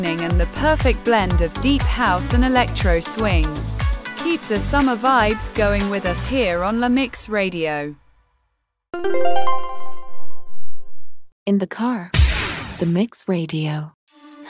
and the perfect blend of deep house and electro swing. Keep the summer vibes going with us here on La Mix Radio. In the car, The Mix Radio.